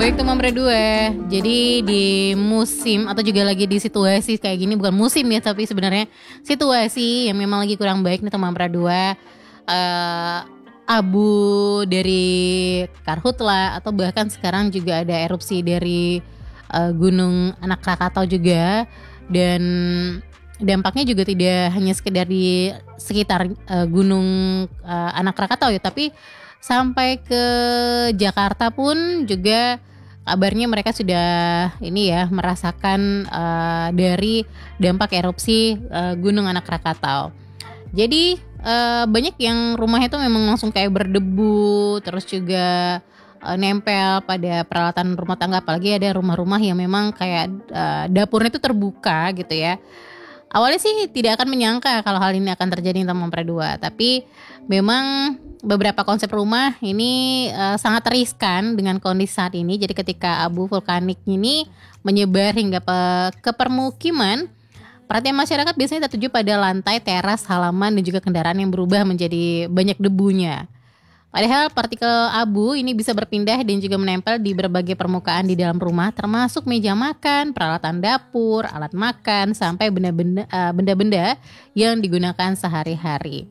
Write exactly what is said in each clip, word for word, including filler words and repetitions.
baik teman berdua. Jadi di musim atau juga lagi di situasi kayak gini, bukan musim ya, tapi sebenarnya situasi yang memang lagi kurang baik nih teman berdua. Uh, abu dari Karhutla atau bahkan sekarang juga ada erupsi dari uh, Gunung Anak Krakatau juga, dan dampaknya juga tidak hanya sekedar di sekitar uh, Gunung uh, Anak Krakatau ya, tapi sampai ke Jakarta pun juga kabarnya mereka sudah ini ya merasakan uh, dari dampak erupsi uh, Gunung Anak Krakatau. Jadi uh, banyak yang rumahnya itu memang langsung kayak berdebu, terus juga uh, nempel pada peralatan rumah tangga, apalagi ada rumah-rumah yang memang kayak uh, dapurnya itu terbuka gitu ya. Awalnya sih tidak akan menyangka kalau hal ini akan terjadi teman berdua, tapi memang beberapa konsep rumah ini uh, sangat riskan dengan kondisi saat ini. Jadi ketika abu vulkanik ini menyebar hingga pe- ke permukiman, perhatian masyarakat biasanya tertuju pada lantai, teras, halaman, dan juga kendaraan yang berubah menjadi banyak debunya. Padahal partikel abu ini bisa berpindah dan juga menempel di berbagai permukaan di dalam rumah, termasuk meja makan, peralatan dapur, alat makan, sampai benda-benda, uh, benda-benda yang digunakan sehari-hari.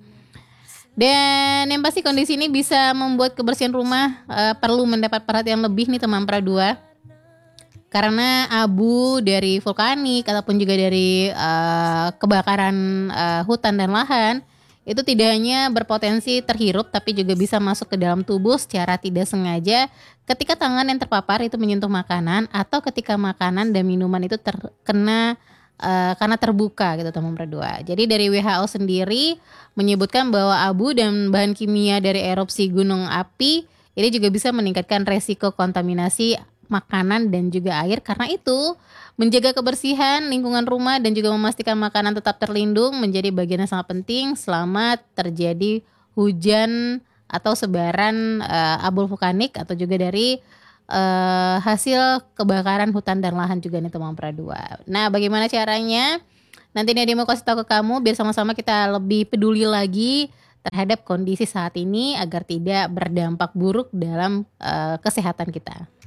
Dan yang pasti kondisi ini bisa membuat kebersihan rumah uh, perlu mendapat perhatian lebih nih teman perdua. Karena abu dari vulkanik ataupun juga dari uh, kebakaran uh, hutan dan lahan itu tidak hanya berpotensi terhirup, tapi juga bisa masuk ke dalam tubuh secara tidak sengaja ketika tangan yang terpapar itu menyentuh makanan, atau ketika makanan dan minuman itu terkena uh, karena terbuka gitu teman berdua. Jadi dari W H O sendiri menyebutkan bahwa abu dan bahan kimia dari erupsi gunung api ini juga bisa meningkatkan resiko kontaminasi makanan dan juga air. Karena itu menjaga kebersihan lingkungan rumah dan juga memastikan makanan tetap terlindung menjadi bagian yang sangat penting selama terjadi hujan atau sebaran uh, abu vulkanik atau juga dari uh, hasil kebakaran hutan dan lahan juga nih teman perdua. Nah, bagaimana caranya? Nanti Nadia mau kasih tahu ke kamu biar sama-sama kita lebih peduli lagi terhadap kondisi saat ini agar tidak berdampak buruk dalam uh, kesehatan kita.